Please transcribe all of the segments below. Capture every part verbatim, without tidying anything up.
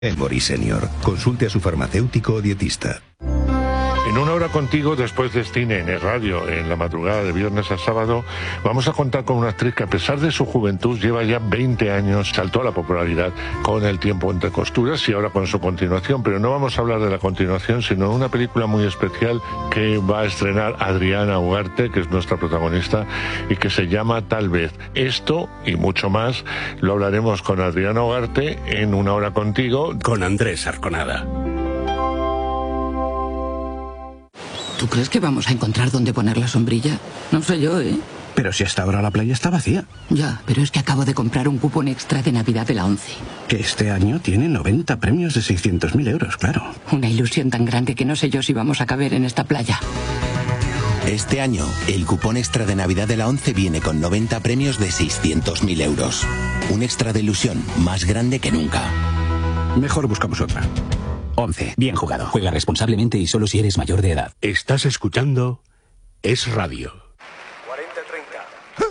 Emory Senior. Consulte a su farmacéutico o dietista. En Una Hora Contigo, después de cine en el radio, en la madrugada de viernes a sábado, vamos a contar con una actriz que, a pesar de su juventud, lleva ya veinte años, saltó a la popularidad con El tiempo entre costuras y ahora con su continuación. Pero no vamos a hablar de la continuación, sino de una película muy especial que va a estrenar Adriana Ugarte, que es nuestra protagonista, y que se llama Tal vez. Esto y mucho más lo hablaremos con Adriana Ugarte en Una Hora Contigo, con Andrés Arconada. ¿Tú crees que vamos a encontrar dónde poner la sombrilla? No sé yo, ¿eh? Pero si hasta ahora la playa está vacía. Ya, pero es que acabo de comprar un cupón extra de Navidad de la ONCE. Que este año tiene noventa premios de seiscientos mil euros, claro. Una ilusión tan grande que no sé yo si vamos a caber en esta playa. Este año, el cupón extra de Navidad de la ONCE viene con noventa premios de seiscientos mil euros. Un extra de ilusión más grande que nunca. Mejor buscamos otra. once. Bien jugado. Juega responsablemente y solo si eres mayor de edad. Estás escuchando Es Radio. cuarenta treinta.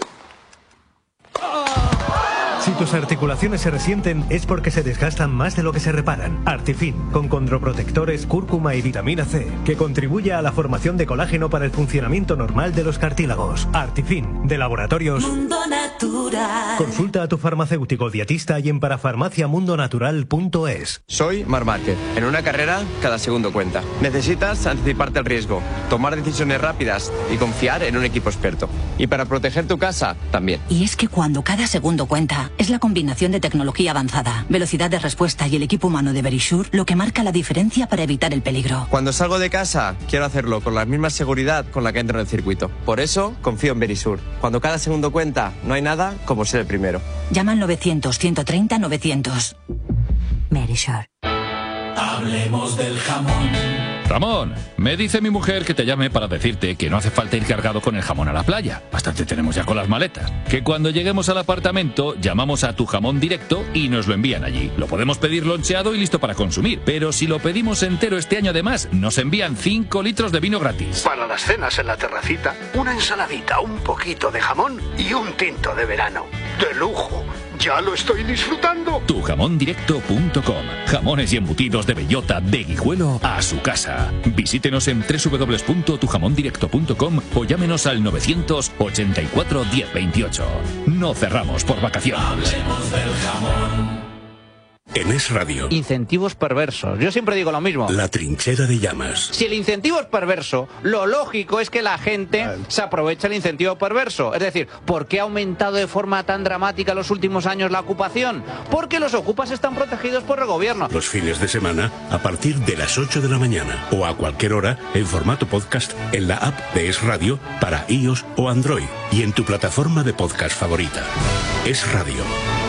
Si tus articulaciones se resienten es porque se desgastan más de lo que se reparan. Artifin, con condroprotectores, cúrcuma y vitamina C, que contribuye a la formación de colágeno para el funcionamiento normal de los cartílagos. Artifin, de Laboratorios Mundo Natural. Consulta a tu farmacéutico dietista y en parafarmacia mundo natural punto es. Soy Mar Márquez. En una carrera, cada segundo cuenta. Necesitas anticiparte al riesgo, tomar decisiones rápidas y confiar en un equipo experto. Y para proteger tu casa, también. Y es que cuando cada segundo cuenta, es la combinación de tecnología avanzada, velocidad de respuesta y el equipo humano de Verisure lo que marca la diferencia para evitar el peligro. Cuando salgo de casa, quiero hacerlo con la misma seguridad con la que entro en el circuito. Por eso, confío en Verisure. Cuando cada segundo cuenta, no hay nada como ser el primero. Llama al novecientos, ciento treinta, novecientos. Verisure. Hablemos del jamón. Ramón, me dice mi mujer que te llame para decirte que no hace falta ir cargado con el jamón a la playa. Bastante tenemos ya con las maletas. Que cuando lleguemos al apartamento, llamamos a Tu Jamón Directo y nos lo envían allí. Lo podemos pedir loncheado y listo para consumir. Pero si lo pedimos entero este año además, nos envían cinco litros de vino gratis. Para las cenas en la terracita, una ensaladita, un poquito de jamón y un tinto de verano. ¡De lujo! ¡Ya lo estoy disfrutando! tu jamón directo punto com. Jamones y embutidos de bellota de Guijuelo a su casa. Visítenos en doble u doble u doble u punto tu jamón directo punto com o llámenos al novecientos ochenta y cuatro diez veintiocho. No cerramos por vacaciones. Hablemos del jamón. En Es Radio. Incentivos perversos. Yo siempre digo lo mismo. La trinchera de llamas. Si el incentivo es perverso, lo lógico es que la gente se aproveche el incentivo perverso. Es decir, ¿por qué ha aumentado de forma tan dramática en los últimos años la ocupación? Porque los ocupas están protegidos por el gobierno. Los fines de semana, a partir de las ocho de la mañana o a cualquier hora, en formato podcast, en la app de Es Radio para iOS o Android y en tu plataforma de podcast favorita. Es Radio.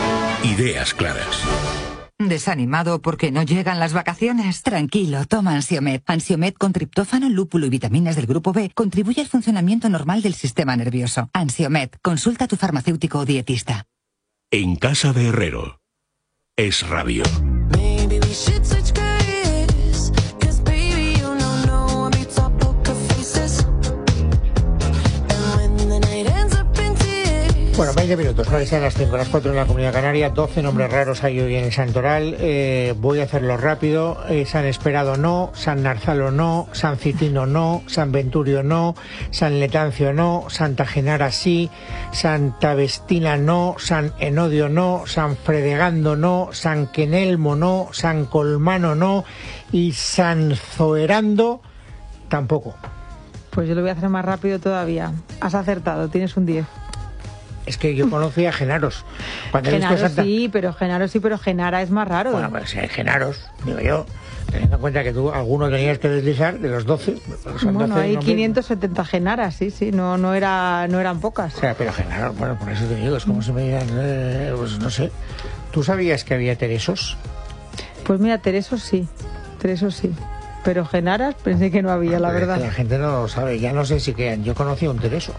Ideas claras. ¿Desanimado porque no llegan las vacaciones? Tranquilo, toma Ansiomed. Ansiomed con triptófano, lúpulo y vitaminas del grupo B contribuye al funcionamiento normal del sistema nervioso. Ansiomed, consulta a tu farmacéutico o dietista. En casa de Herrero. Es Radio. Bueno, veinte minutos, ahora están las cinco, las cuatro en la Comunidad Canaria, doce nombres raros hay hoy en el Santoral. Eh, voy a hacerlo rápido. Eh, San Esperado no, San Narzalo no, San Citino no, San Venturio no, San Letancio no, Santa Genara sí, Santa Vestina no, San Enodio no, San Fredegando no, San Quenelmo no, San Colmano no y San Zoerando tampoco. Pues yo lo voy a hacer más rápido todavía. Has acertado, tienes un diez. Es que yo conocía a Genaros. Cuando Genaros Santa... sí, pero Genaros sí, pero Genara es más raro. Bueno, pues si hay Genaros, digo yo, teniendo en cuenta que tú alguno tenías que deslizar de los doce. Bueno, doce hay nombres. quinientas setenta Genaras, sí, sí, no no era no eran pocas. O sea, pero Genaros, bueno, por eso te digo, es como si me digan, eh, pues no sé. ¿Tú sabías que había Teresos? Pues mira, Teresos sí, Teresos sí. Pero Genaras pensé que no había, la verdad. La gente no lo sabe, ya no sé si quedan. Yo conocí a un Tereso.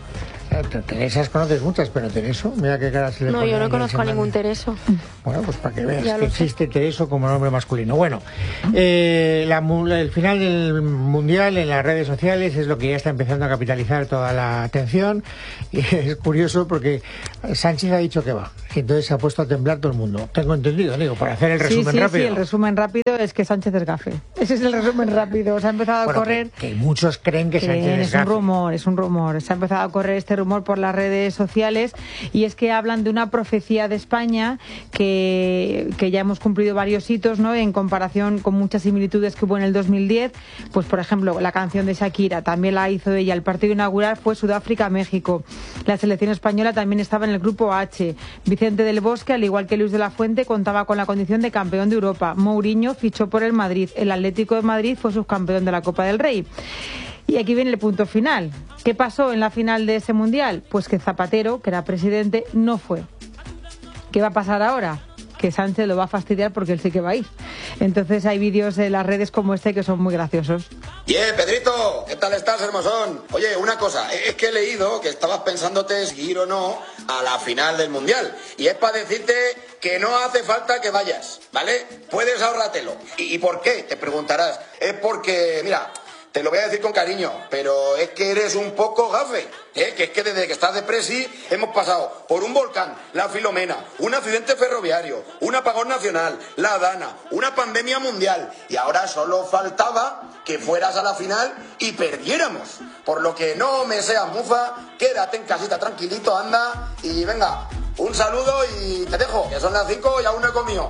Teresas conoces muchas, pero Tereso, mira qué cara se le No, pone yo no ahí conozco a al ningún Tereso. Bueno, pues para que veas Ya que lo sé. existe Tereso como nombre masculino. Bueno, eh, la, mu- el final del Mundial en las redes sociales es lo que ya está empezando a capitalizar toda la atención. Y es curioso porque Sánchez ha dicho que va. Y entonces se ha puesto a temblar todo el mundo. Tengo entendido, digo, para hacer el Sí, resumen sí, rápido. sí, el resumen rápido es que Sánchez es gafe. Ese es el resumen rápido. Se ha empezado a Bueno, correr. que, que muchos creen que Sánchez Creen, es es un gafe. rumor, es un rumor. Se ha empezado a correr este rumor por las redes sociales y es que hablan de una profecía de España que, que ya hemos cumplido varios hitos, ¿no? En comparación con muchas similitudes que hubo en el dos mil diez. Pues, por ejemplo, la canción de Shakira también la hizo ella. El partido inaugural fue Sudáfrica-México. La selección española también estaba en el grupo H. Vicente del Bosque, al igual que Luis de la Fuente, contaba con la condición de campeón de Europa. Mourinho fichó por el Madrid. El Atlético de Madrid fue subcampeón de la Copa del Rey. Y aquí viene el punto final. ¿Qué pasó en la final de ese mundial? Pues que Zapatero, que era presidente, no fue. ¿Qué va a pasar ahora? Que Sánchez lo va a fastidiar porque él sí que va a ir. Entonces hay vídeos en las redes como este que son muy graciosos. Yeah, Pedrito, ¿qué tal estás, hermosón? Oye, una cosa, es que he leído que estabas pensándote si ir o no a la final del Mundial. Y es para decirte que no hace falta que vayas, ¿vale? Puedes ahorrártelo. ¿Y, ¿Y por qué? Te preguntarás. Es porque, mira, te lo voy a decir con cariño, pero es que eres un poco gafe, ¿eh? Que es que desde que estás de presi hemos pasado por un volcán, la Filomena, un accidente ferroviario, un apagón nacional, la Dana, una pandemia mundial y ahora solo faltaba que fueras a la final y perdiéramos. Por lo que no me seas mufa, quédate en casita tranquilito, anda y venga, un saludo y te dejo, que son las cinco y aún no he comido.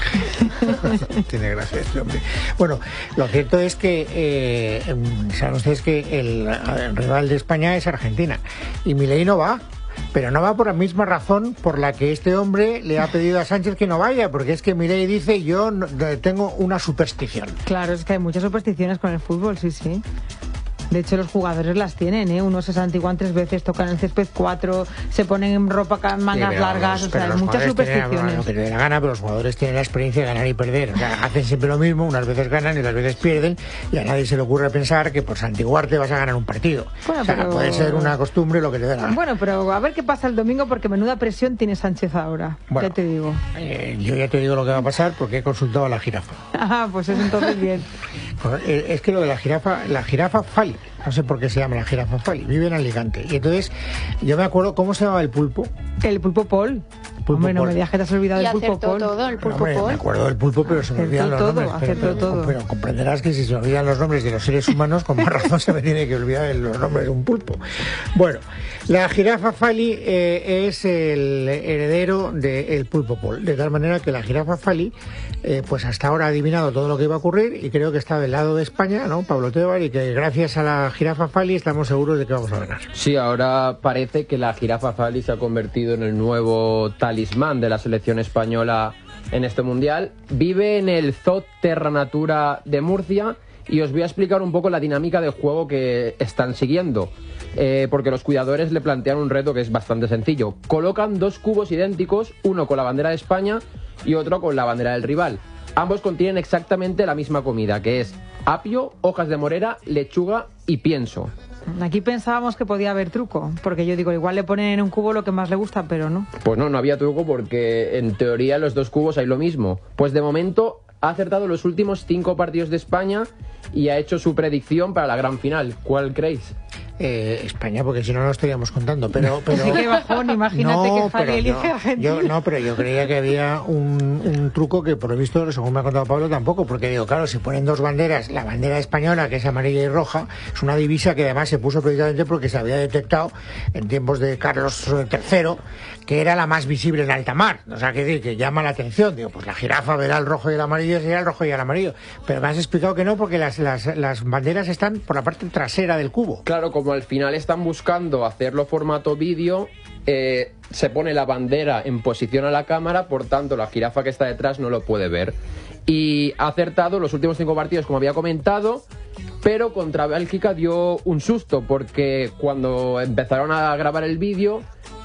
Tiene gracia este hombre. Bueno, lo cierto es que eh, saben ustedes que el, el rival de España es Argentina y Milei no va, pero no va por la misma razón por la que este hombre le ha pedido a Sánchez que no vaya, porque es que Milei dice yo no, tengo una superstición. Claro, es que hay muchas supersticiones con el fútbol, sí, sí. De hecho, los jugadores las tienen, ¿eh? Unos se santiguan tres veces, tocan el césped cuatro, se ponen en ropa ca- mangas Sí, largas, los- o sea, hay los muchas jugadores tienen supersticiones. lo que le dé la gana, pero los jugadores tienen la experiencia de ganar y perder. O sea, hacen siempre lo mismo, unas veces ganan y otras veces pierden, y a nadie se le ocurre pensar que por santiguarte vas a ganar un partido. Bueno, o sea, pero- puede ser una costumbre lo que te dé la gana. Bueno, pero a ver qué pasa el domingo, porque menuda presión tiene Sánchez ahora. Bueno. Ya te digo. Eh, yo ya te digo lo que va a pasar porque he consultado a la jirafa. Ah, pues es entonces bien. Pues, eh, es que lo de la jirafa, la jirafa Fali, no sé por qué se llama la jirafa Fali, vive en Alicante. Y entonces, yo me acuerdo cómo se llamaba el pulpo. El pulpo Paul. Pulpo Hombre, no Paul. me digas que te has olvidado Y del pulpo acertó Paul. todo, el pulpo Hombre, Paul. me acuerdo del pulpo, pero se me Acertó olvidan los todo, nombres. Pero, acertó pero- todo. pero comprenderás que si se me olvidan los nombres de los seres humanos, con más razón se me tiene que olvidar los nombres de un pulpo. Bueno, la jirafa Fali eh, es el heredero del pulpo Paul. De tal manera que la jirafa Fali, eh, pues hasta ahora ha adivinado todo lo que iba a ocurrir y creo que está del lado de España, ¿no? Pablo Tebar, y que gracias a la jirafa Fali estamos seguros de que vamos a ganar. Sí, ahora parece que la jirafa Fali se ha convertido en el nuevo talismán de la selección española en este mundial. Vive en el Zoo Terra Natura de Murcia y os voy a explicar un poco la dinámica de juego que están siguiendo. Eh, porque los cuidadores le plantean un reto que es bastante sencillo. Colocan dos cubos idénticos, uno con la bandera de España y otro con la bandera del rival. Ambos contienen exactamente la misma comida, que es apio, hojas de morera, lechuga y pienso. Aquí pensábamos que podía haber truco, porque yo digo, igual le ponen en un cubo lo que más le gusta, pero no. Pues no, no había truco porque en teoría en los dos cubos hay lo mismo. Pues de momento ha acertado los últimos cinco partidos de España y ha hecho su predicción para la gran final. ¿Cuál creéis? Eh, España, porque si no lo estaríamos contando, pero... pero... Sí, que bajón, imagínate que Fali pero elige yo- a Argentina. yo- no, pero yo creía que había un, un truco que por lo visto, según me ha contado Pablo, tampoco, porque digo, claro, si ponen dos banderas, la bandera española, que es amarilla y roja, es una divisa que además se puso precisamente porque se había detectado en tiempos de Carlos tercero, que era la más visible en alta mar, o sea, que, que llama la atención, digo, pues la jirafa verá el rojo y el amarillo, será el rojo y el amarillo, pero me has explicado que no, porque las, las, las banderas están por la parte trasera del cubo. Claro, como al final están buscando hacerlo formato vídeo, eh, se pone la bandera en posición a la cámara, por tanto la jirafa que está detrás no lo puede ver. Y ha acertado los últimos cinco partidos, como había comentado, pero contra Bélgica dio un susto, porque cuando empezaron a grabar el vídeo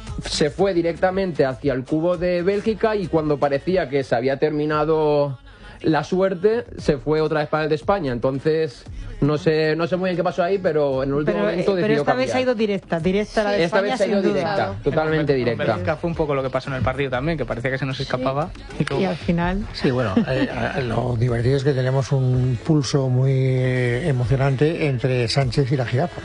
se fue directamente hacia el cubo de Bélgica y cuando parecía que se había terminado la suerte se fue otra vez para el de España. Entonces, no sé no sé muy bien qué pasó ahí, pero en el último pero, momento decidió Pero esta cambiar. vez ha ido directa, directa la de Esta España, vez ha ido sin duda. directa, totalmente directa. Bélgica fue un poco lo que pasó en el partido también, que parecía que se nos escapaba. Sí. Y, y al final... Sí, bueno, eh, lo divertido es que tenemos un pulso muy eh, emocionante entre Sánchez y la jirafa.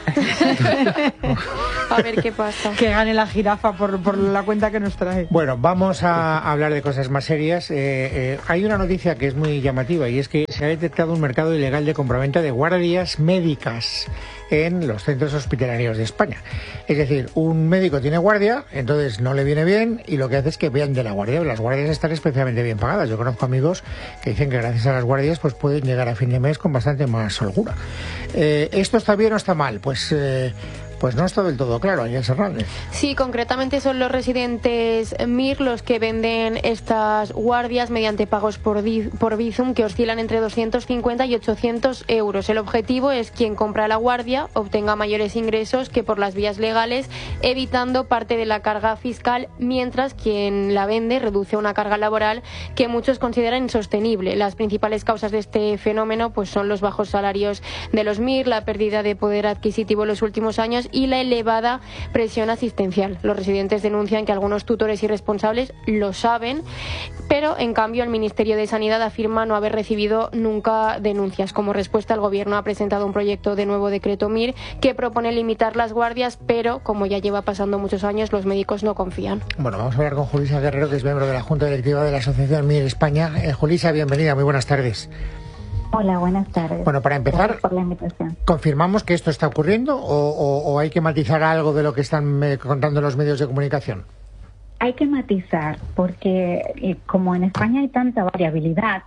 A ver qué pasa. Que gane la jirafa por, por la cuenta que nos trae. Bueno, vamos a hablar de cosas más serias. Eh, eh, hay una noticia que es muy llamativa y es que se ha detectado un mercado ilegal de compraventa de guardias médicas en los centros hospitalarios de España. Es decir, un médico tiene guardia, entonces no le viene bien y lo que hace es que vende la guardia. Las guardias están especialmente bien pagadas. Yo conozco amigos que dicen que gracias a las guardias pues pueden llegar a fin de mes con bastante más holgura. Eh, ¿Esto está bien o está mal? Pues... Eh, Pues no está del todo claro, Ángel Serrano. Sí, concretamente son los residentes Mir los que venden estas guardias mediante pagos por, por Bizum que oscilan entre doscientos cincuenta y ochocientos euros. El objetivo es quien compra la guardia obtenga mayores ingresos que por las vías legales, evitando parte de la carga fiscal, mientras quien la vende reduce una carga laboral que muchos consideran insostenible. Las principales causas de este fenómeno pues son los bajos salarios de los Mir, la pérdida de poder adquisitivo en los últimos años y la elevada presión asistencial. Los residentes denuncian que algunos tutores y responsables lo saben, pero en cambio el Ministerio de Sanidad afirma no haber recibido nunca denuncias. Como respuesta, el Gobierno ha presentado un proyecto de nuevo decreto Mir que propone limitar las guardias, pero como ya lleva pasando muchos años, los médicos no confían. Bueno, vamos a hablar con Julisa Guerrero, que es miembro de la Junta Directiva de la Asociación Mir España. Eh, Julisa, bienvenida, muy buenas tardes. Hola, buenas tardes. Bueno, para empezar, gracias por la invitación. ¿Confirmamos que esto está ocurriendo o, o, o hay que matizar algo de lo que están eh, contando los medios de comunicación? Hay que matizar porque eh, como en España hay tanta variabilidad,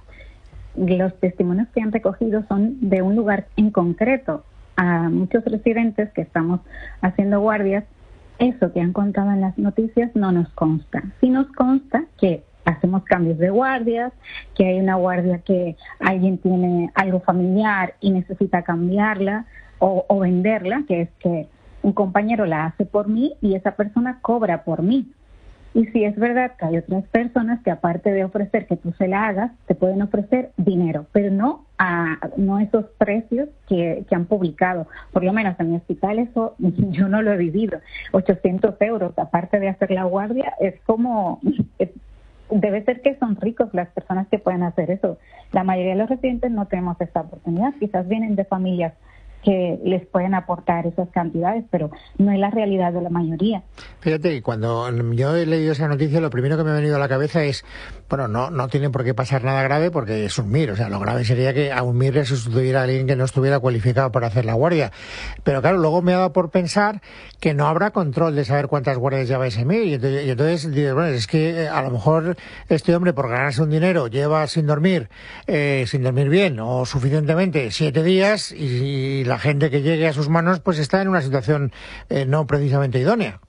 los testimonios que han recogido son de un lugar en concreto. A muchos residentes que estamos haciendo guardias, eso que han contado en las noticias no nos consta. Sí nos consta que hacemos cambios de guardias, que hay una guardia que alguien tiene algo familiar y necesita cambiarla o, o venderla, que es que un compañero la hace por mí y esa persona cobra por mí. Y sí es verdad que hay otras personas que aparte de ofrecer que tú se la hagas, te pueden ofrecer dinero, pero no a no esos precios que, que han publicado. Por lo menos en mi hospital eso yo no lo he vivido. ochocientos euros aparte de hacer la guardia es como... Es, debe ser que son ricos las personas que pueden hacer eso. La mayoría de los residentes no tenemos esta oportunidad. Quizás vienen de familias que les pueden aportar esas cantidades, pero no es la realidad de la mayoría. Fíjate que cuando yo he leído esa noticia, lo primero que me ha venido a la cabeza es, bueno, no no tiene por qué pasar nada grave porque es un Mir, o sea, lo grave sería que a un Mir le sustituyera a alguien que no estuviera cualificado para hacer la guardia. Pero claro, luego me ha dado por pensar que no habrá control de saber cuántas guardias lleva ese Mir, y entonces, y entonces dices, bueno, es que a lo mejor este hombre por ganarse un dinero lleva sin dormir, eh, sin dormir bien o suficientemente siete días y, y la gente que llegue a sus manos pues está en una situación eh, no precisamente idónea.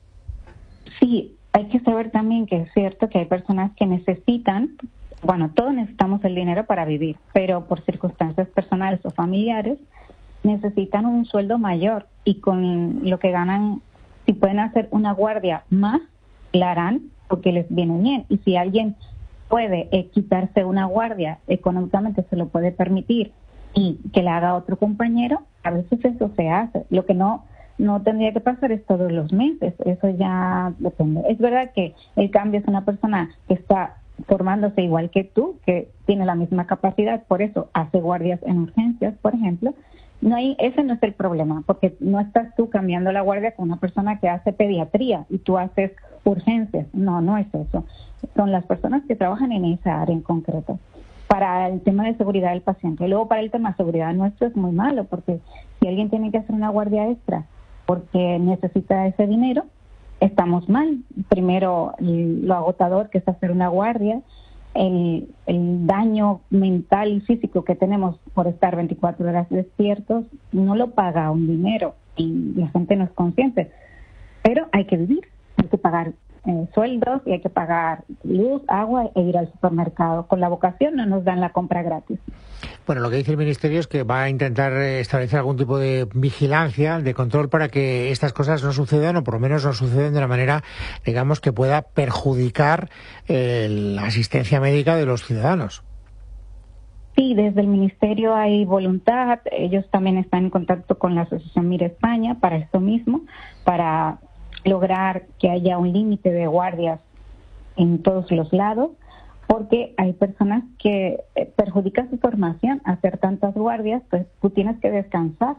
Sí, hay que saber también que es cierto que hay personas que necesitan, bueno, todos necesitamos el dinero para vivir, pero por circunstancias personales o familiares necesitan un sueldo mayor y con lo que ganan, si pueden hacer una guardia más, la harán porque les viene bien. Y si alguien puede eh, quitarse una guardia, económicamente se lo puede permitir y que la haga otro compañero, a veces eso se hace. Lo que no no tendría que pasar es todos los meses, eso ya depende. Es verdad que el cambio es una persona que está formándose igual que tú, que tiene la misma capacidad, por eso hace guardias en urgencias, por ejemplo. No hay, ese no es el problema, porque no estás tú cambiando la guardia con una persona que hace pediatría y tú haces urgencias. No, no es eso. Son las personas que trabajan en esa área en concreto. Para el tema de seguridad del paciente. Y luego para el tema de seguridad nuestro es muy malo, porque si alguien tiene que hacer una guardia extra porque necesita ese dinero, estamos mal. Primero, lo agotador que es hacer una guardia, el, el daño mental y físico que tenemos por estar veinticuatro horas despiertos, no lo paga un dinero y la gente no es consciente. Pero hay que vivir, hay que pagar Eh, sueldos y hay que pagar luz, agua e ir al supermercado. Con la vocación no nos dan la compra gratis. Bueno, lo que dice el Ministerio es que va a intentar establecer algún tipo de vigilancia, de control para que estas cosas no sucedan o por lo menos no sucedan de una manera, digamos, que pueda perjudicar eh, la asistencia médica de los ciudadanos. sí, desde el Ministerio hay voluntad. Ellos también están en contacto con la Asociación Mira España para esto mismo, para lograr que haya un límite de guardias en todos los lados, porque hay personas que eh, perjudica su formación hacer tantas guardias, pues tú tienes que descansar.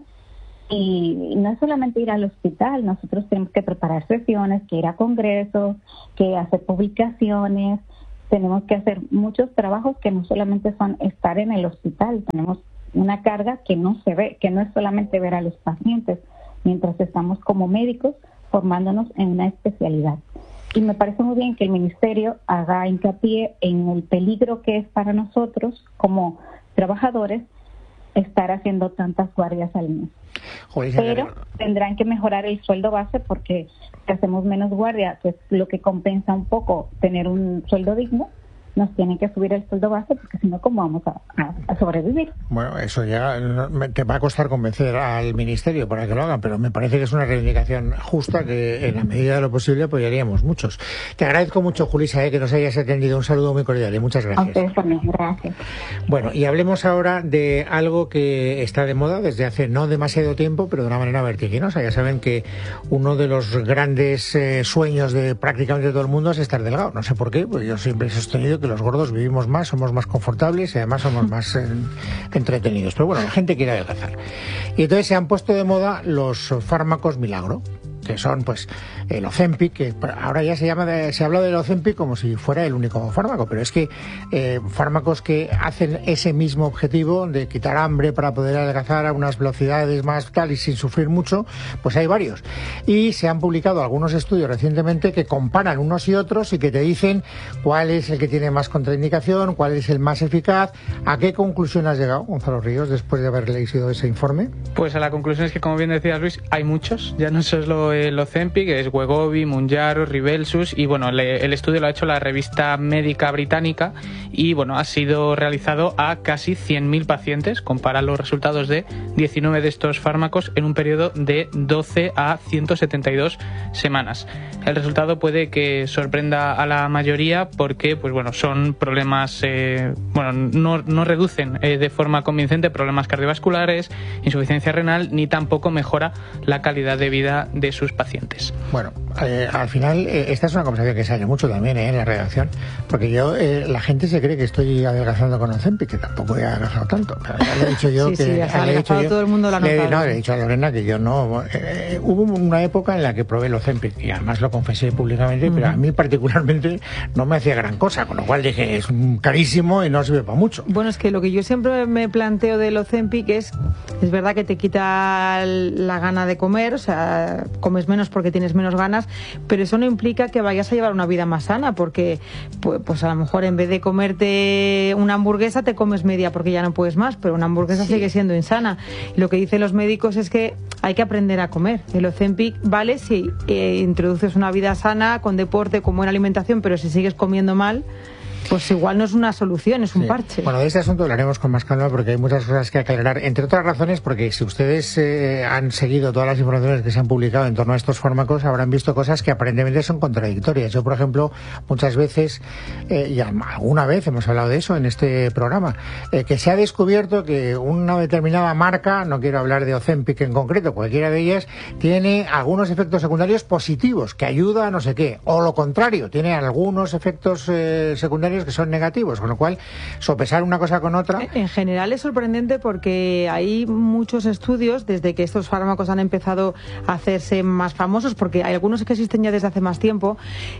Y no es solamente ir al hospital, nosotros tenemos que preparar sesiones, que ir a congresos, que hacer publicaciones, tenemos que hacer muchos trabajos que no solamente son estar en el hospital, tenemos una carga que no se ve, que no es solamente ver a los pacientes, mientras estamos como médicos formándonos en una especialidad. Y me parece muy bien que el Ministerio haga hincapié en el peligro que es para nosotros como trabajadores estar haciendo tantas guardias al mes. Joder, pero tendrán que mejorar el sueldo base porque si hacemos menos guardia, que es lo que compensa un poco tener un sueldo digno, nos tienen que subir el sueldo base porque si no, ¿cómo vamos a, a, a sobrevivir? Bueno, eso ya te va a costar convencer al Ministerio para que lo hagan, pero me parece que es una reivindicación justa que en la medida de lo posible apoyaríamos muchos. Te agradezco mucho, Julissa, eh, que nos hayas atendido. Un saludo muy cordial y muchas gracias. A ustedes también, gracias. Bueno, y hablemos ahora de algo que está de moda desde hace no demasiado tiempo, pero de una manera vertiginosa. Ya saben que uno de los grandes eh, sueños de prácticamente todo el mundo es estar delgado. No sé por qué, pues yo siempre he sostenido que los gordos vivimos más, somos más confortables y además somos más eh, entretenidos. Pero bueno, la gente quiere adelgazar. Y entonces se han puesto de moda los fármacos milagro, que son pues el Ozempic, que ahora ya se llama de, se habla del Ozempic como si fuera el único fármaco, pero es que eh, fármacos que hacen ese mismo objetivo de quitar hambre para poder adelgazar a unas velocidades más tal y sin sufrir mucho, pues hay varios. Y se han publicado algunos estudios recientemente que comparan unos y otros y que te dicen cuál es el que tiene más contraindicación, cuál es el más eficaz. ¿A qué conclusión has llegado, Gonzalo Ríos, después de haber leído ese informe? Pues a la conclusión es que, como bien decías, Luis, hay muchos, ya no solo el Ozempic, es Wegovy, Mounjaro, Rybelsus, y bueno, le, el estudio lo ha hecho la revista médica británica y bueno, ha sido realizado a casi cien mil pacientes. Compara los resultados de diecinueve de estos fármacos en un periodo de doce a ciento setenta y dos semanas. El resultado puede que sorprenda a la mayoría porque pues bueno, son problemas, eh, bueno, no, no reducen eh, de forma convincente problemas cardiovasculares, insuficiencia renal, ni tampoco mejora la calidad de vida de sus pacientes. Bueno, eh, al final eh, esta es una conversación que sale mucho también eh, en la redacción, porque yo eh, la gente se cree que estoy adelgazando con Ozempic, que tampoco he adelgazado tanto. Pero ya le he dicho yo sí, que sí, le he dicho yo, todo el mundo lo ha le, notado. no, le he dicho a Lorena que yo no. Eh, hubo una época en la que probé el Ozempic y además lo confesé públicamente, uh-huh. pero a mí particularmente no me hacía gran cosa, con lo cual dije es carísimo y no sirve para mucho. Bueno, es que lo que yo siempre me planteo del Ozempic es, es verdad que te quita la gana de comer, o sea, comes menos porque tienes menos ganas, pero eso no implica que vayas a llevar una vida más sana, porque pues, pues a lo mejor en vez de comerte una hamburguesa te comes media porque ya no puedes más, pero una hamburguesa sí. sigue siendo insana. Lo que dicen los médicos es que hay que aprender a comer. El Ozempic vale si eh, introduces una vida sana, con deporte, con buena alimentación, pero si sigues comiendo mal, pues igual no es una solución, es un sí. parche. Bueno, de este asunto hablaremos con más calma porque hay muchas cosas que aclarar, entre otras razones porque si ustedes eh, han seguido todas las informaciones que se han publicado en torno a estos fármacos, habrán visto cosas que aparentemente son contradictorias. Yo, por ejemplo, muchas veces, eh, y alguna vez hemos hablado de eso en este programa, eh, que se ha descubierto que una determinada marca, no quiero hablar de Ozempic en concreto, cualquiera de ellas, tiene algunos efectos secundarios positivos, que ayuda a no sé qué, o lo contrario, tiene algunos efectos eh, secundarios que son negativos, con lo cual sopesar una cosa con otra. En general es sorprendente porque hay muchos estudios desde que estos fármacos han empezado a hacerse más famosos, porque hay algunos que existen ya desde hace más tiempo,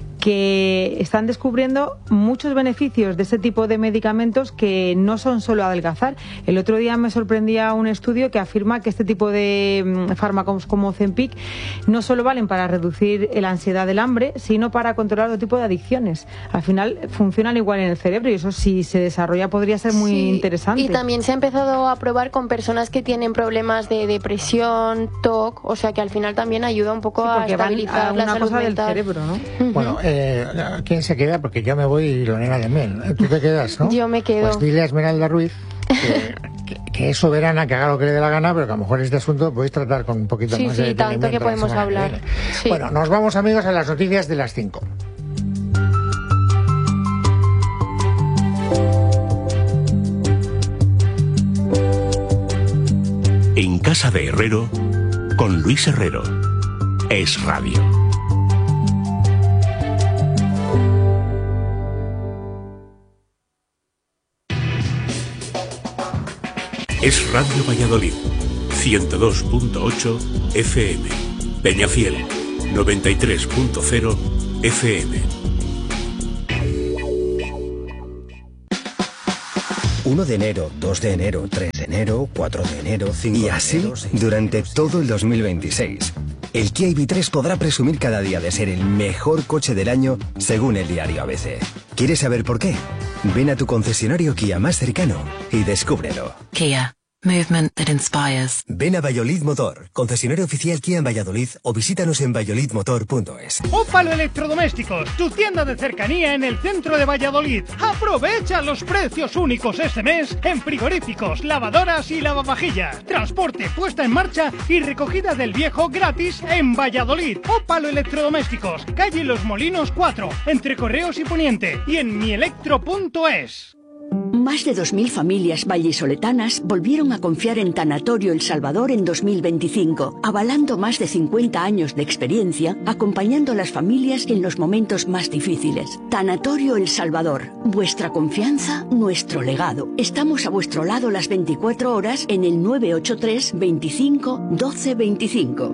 que están descubriendo muchos beneficios de este tipo de medicamentos que no son solo adelgazar. El otro día me sorprendía un estudio que afirma que este tipo de fármacos como Ozempic no solo valen para reducir la ansiedad del hambre, sino para controlar otro tipo de adicciones. Al final funcionan igual en el cerebro y eso, si se desarrolla, podría ser muy sí, interesante. Y también se ha empezado a probar con personas que tienen problemas de depresión, T O C, o sea que al final también ayuda un poco sí, a estabilizar a la salud cosa mental. Del cerebro, ¿no? Uh-huh. Bueno, eh, ¿quién se queda? Porque yo me voy y Lorena también. Tú te quedas, ¿no? Yo me quedo. Pues dile a Esmeralda Ruiz que, que, que es soberana, que haga lo que le dé la gana, pero que a lo mejor este asunto podéis tratar con un poquito sí, más sí, de Sí, tanto que podemos hablar. Sí. Bueno, nos vamos, amigos, a las noticias de las cinco. En Casa de Herrero, con Luis Herrero. Es Radio. Es Radio Valladolid, ciento dos punto ocho F M. Peñafiel, noventa y tres punto cero F M. uno de enero, dos de enero, tres de enero, cuatro de enero, cinco de enero... Y así durante todo el dos mil veintiséis. El Kia I V tres podrá presumir cada día de ser el mejor coche del año según el diario A B C. ¿Quieres saber por qué? Ven a tu concesionario Kia más cercano y descúbrelo. Kia. Movement that inspires. Ven a Valladolid Motor, concesionario oficial Kia en Valladolid, o visítanos en valladolid motor punto es. Ópalo Electrodomésticos, tu tienda de cercanía en el centro de Valladolid. Aprovecha los precios únicos este mes en frigoríficos, lavadoras y lavavajillas. Transporte, puesta en marcha y recogida del viejo gratis en Valladolid. Ópalo Electrodomésticos, calle Los Molinos cuatro, entre Correos y Poniente, y en mielectro punto es. Más de dos mil familias vallisoletanas volvieron a confiar en Tanatorio El Salvador en dos mil veinticinco, avalando más de cincuenta años de experiencia, acompañando a las familias en los momentos más difíciles. Tanatorio El Salvador, vuestra confianza, nuestro legado. Estamos a vuestro lado las veinticuatro horas en el nueve ocho tres, veinticinco, doce veinticinco.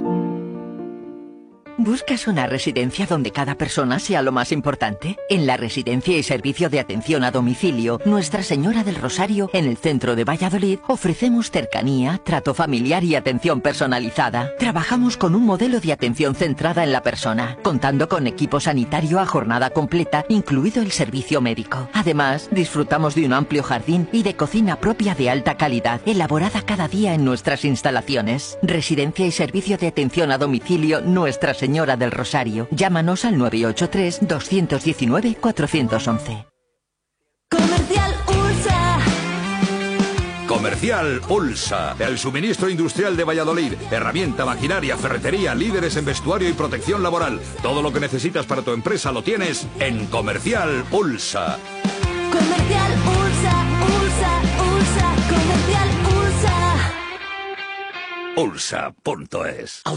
¿Buscas una residencia donde cada persona sea lo más importante? En la Residencia y Servicio de Atención a Domicilio Nuestra Señora del Rosario, en el centro de Valladolid, ofrecemos cercanía, trato familiar y atención personalizada. Trabajamos con un modelo de atención centrada en la persona, contando con equipo sanitario a jornada completa, incluido el servicio médico. Además, disfrutamos de un amplio jardín y de cocina propia de alta calidad, elaborada cada día en nuestras instalaciones. Residencia y Servicio de Atención a Domicilio Nuestra Señora Señora del Rosario. Llámanos al nueve ocho tres, dos uno nueve, cuatro uno uno. Comercial Ulsa. Comercial Ulsa, el suministro industrial de Valladolid. Herramienta, maquinaria, ferretería, líderes en vestuario y protección laboral. Todo lo que necesitas para tu empresa lo tienes en Comercial Ulsa. Comercial Ulsa, Ulsa, Ulsa, Comercial Ulsa. Ulsa punto es.